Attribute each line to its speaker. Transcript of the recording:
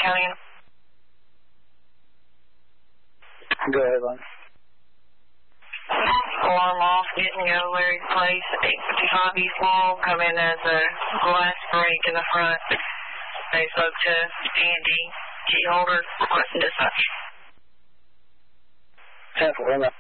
Speaker 1: come in.
Speaker 2: Go ahead, Lon.
Speaker 1: Alarm off, didn't go to Larry's place. 855 East Wall, come in as a glass break in the front. They spoke to Andy Keyholder, requesting dispatch.
Speaker 2: 10-4,